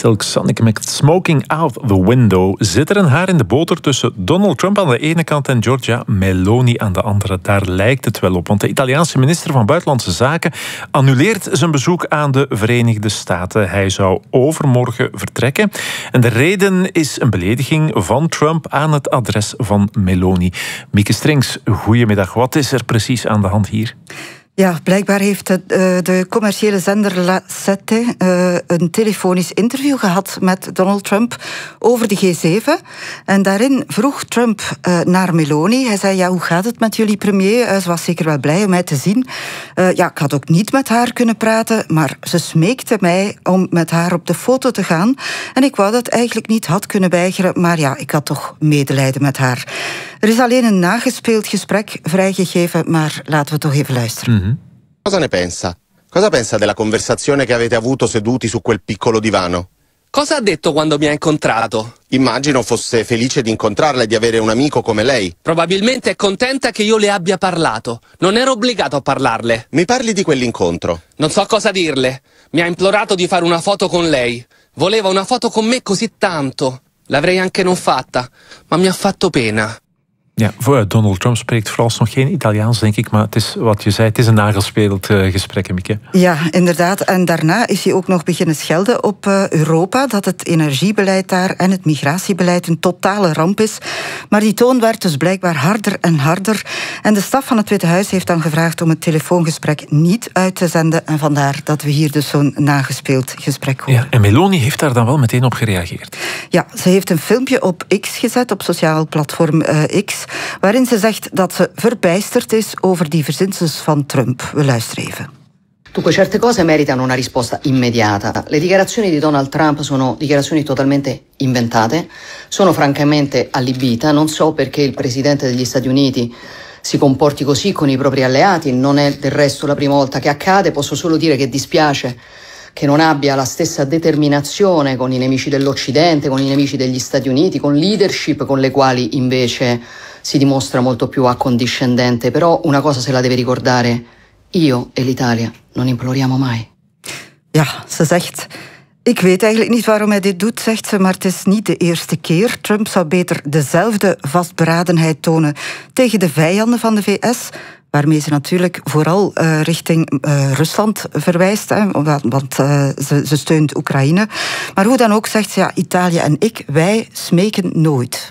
Silk Sonic met Smoking Out the Window. Zit er een haar in de boter tussen Donald Trump aan de ene kant en Giorgia Meloni aan de andere? Daar lijkt het wel op, want de Italiaanse minister van Buitenlandse Zaken annuleert zijn bezoek aan de Verenigde Staten. Hij zou overmorgen vertrekken. En de reden is een belediging van Trump aan het adres van Meloni. Mieke Strings, goedemiddag. Wat is er precies aan de hand hier? Ja, blijkbaar heeft de commerciële zender La Sette een telefonisch interview gehad met Donald Trump over de G7. En daarin vroeg Trump naar Meloni. Hij zei, ja, hoe gaat het met jullie premier? Ze was zeker wel blij om mij te zien. Ja, ik had ook niet met haar kunnen praten, maar ze smeekte mij om met haar op de foto te gaan. En ik wou dat eigenlijk niet, had kunnen weigeren, maar ja, ik had toch medelijden met haar. Er is alleen een nagespeeld gesprek vrijgegeven, maar laten we toch even luisteren. Cosa ne pensa? Cosa pensa della conversazione che avete avuto seduti su quel piccolo divano? Cosa ha detto quando mi ha incontrato? Immagino fosse felice di incontrarla e di avere un amico come lei. Probabilmente è contenta che io le abbia parlato. Non ero obbligato a parlarle. Mi parli di quell'incontro? Non so cosa dirle. Mi ha implorato di fare una foto con lei. Voleva una foto con me così tanto. L'avrei anche non fatta, ma mi ha fatto pena. Ja, Donald Trump spreekt vooralsnog geen Italiaans, denk ik. Maar het is wat je zei, het is een nagespeeld gesprek, Mieke. Ja, inderdaad. En daarna is hij ook nog beginnen schelden op Europa, dat het energiebeleid daar en het migratiebeleid een totale ramp is. Maar die toon werd dus blijkbaar harder en harder. En de staf van het Witte Huis heeft dan gevraagd om het telefoongesprek niet uit te zenden. En vandaar dat we hier dus zo'n nagespeeld gesprek horen. Ja, en Meloni heeft daar dan wel meteen op gereageerd. Ja, ze heeft een filmpje op X gezet, op sociaal platform X, waarin ze zegt dat ze verbijsterd is over die verzinsels van Trump. We luisteren even. Dunque, certe cose meritano una risposta immediata. Le dichiarazioni di Donald Trump sono dichiarazioni totalmente inventate, sono francamente allibita. Non so perché il presidente degli Stati Uniti si comporti così con i propri alleati, non è del resto la prima volta che accade, posso solo dire che dispiace che non abbia la stessa determinazione con i nemici dell'Occidente, con i nemici degli Stati Uniti, con leadership con le quali invece si dimostra molto più accondiscendente. Però una cosa se la deve ricordare, io e l'Italia non imploriamo mai. Ja, ze zegt, ik weet eigenlijk niet waarom hij dit doet, zegt ze, maar het is niet de eerste keer. Trump zou beter dezelfde vastberadenheid tonen tegen de vijanden van de VS, waarmee ze natuurlijk vooral richting Rusland verwijst, hè, want ze steunt Oekraïne. Maar hoe dan ook, zegt ze, ja, Italië en ik, wij smeken nooit.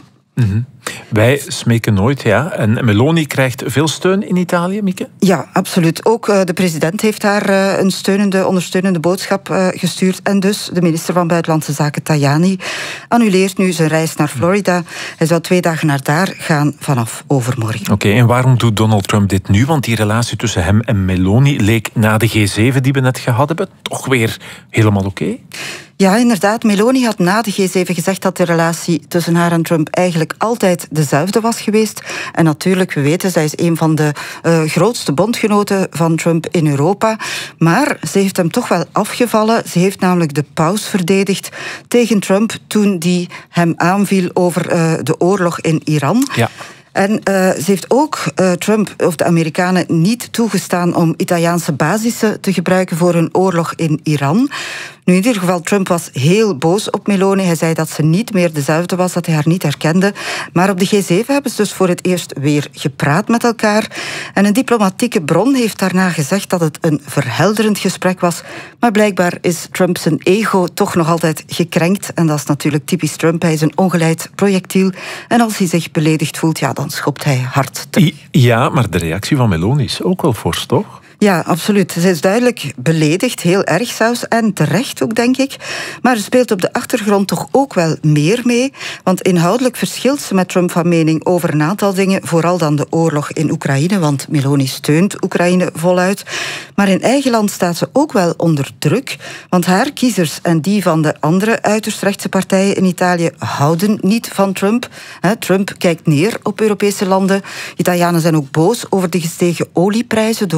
Wij smeken nooit, ja. En Meloni krijgt veel steun in Italië, Mieke? Ja, absoluut. Ook de president heeft haar een ondersteunende boodschap gestuurd. En dus de minister van Buitenlandse Zaken, Tajani, annuleert nu zijn reis naar Florida. Hij zou 2 dagen naar daar gaan vanaf overmorgen. Oké, en waarom doet Donald Trump dit nu? Want die relatie tussen hem en Meloni leek na de G7 die we net gehad hebben toch weer helemaal oké? Ja, inderdaad. Meloni had na de G7 gezegd dat de relatie tussen haar en Trump eigenlijk altijd dezelfde was geweest. En natuurlijk, we weten, zij is een van de grootste bondgenoten van Trump in Europa. Maar ze heeft hem toch wel afgevallen. Ze heeft namelijk de paus verdedigd tegen Trump toen die hem aanviel over de oorlog in Iran. Ja. En ze heeft ook Trump of de Amerikanen niet toegestaan om Italiaanse basissen te gebruiken voor een oorlog in Iran. Nu, in ieder geval, Trump was heel boos op Meloni. Hij zei dat ze niet meer dezelfde was, dat hij haar niet herkende. Maar op de G7 hebben ze dus voor het eerst weer gepraat met elkaar. En een diplomatieke bron heeft daarna gezegd dat het een verhelderend gesprek was. Maar blijkbaar is Trump zijn ego toch nog altijd gekrenkt. En dat is natuurlijk typisch Trump. Hij is een ongeleid projectiel. En als hij zich beledigd voelt, ja, dan schopt hij hard terug. Ja, maar de reactie van Meloni is ook wel fors, toch? Ja, absoluut. Ze is duidelijk beledigd, heel erg zelfs, en terecht ook, denk ik. Maar er speelt op de achtergrond toch ook wel meer mee, want inhoudelijk verschilt ze met Trump van mening over een aantal dingen, vooral dan de oorlog in Oekraïne, want Meloni steunt Oekraïne voluit. Maar in eigen land staat ze ook wel onder druk, want haar kiezers en die van de andere uiterst rechtse partijen in Italië houden niet van Trump. Trump kijkt neer op Europese landen. Italianen zijn ook boos over de gestegen olieprijzen door de oorlog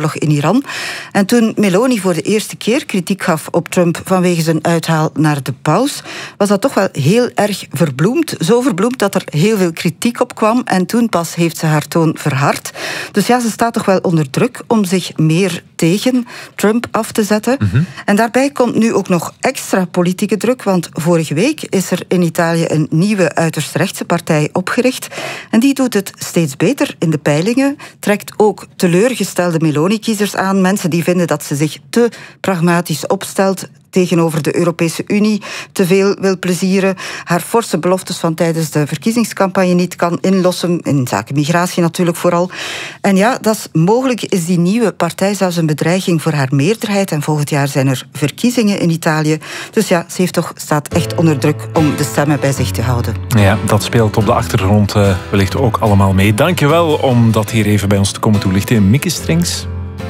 oorlog in Iran. En toen Meloni voor de eerste keer kritiek gaf op Trump vanwege zijn uithaal naar de paus, was dat toch wel heel erg verbloemd. Zo verbloemd dat er heel veel kritiek op kwam. En toen pas heeft ze haar toon verhard. Dus ja, ze staat toch wel onder druk om zich meer tegen Trump af te zetten. En daarbij komt nu ook nog extra politieke druk, want vorige week is er in Italië een nieuwe uiterst rechtse partij opgericht. En die doet het steeds beter in de peilingen, trekt ook teleurgestelde Meloni-kiezers aan, mensen die vinden dat ze zich te pragmatisch opstelt, tegenover de Europese Unie te veel wil plezieren, haar forse beloftes van tijdens de verkiezingscampagne niet kan inlossen, in zaken migratie natuurlijk vooral. En ja, mogelijk is die nieuwe partij zelfs een bedreiging voor haar meerderheid en volgend jaar zijn er verkiezingen in Italië. Dus ja, ze staat echt onder druk om de stemmen bij zich te houden. Ja, dat speelt op de achtergrond wellicht ook allemaal mee. Dankjewel om dat hier even bij ons te komen toelichten. Mieke Strings.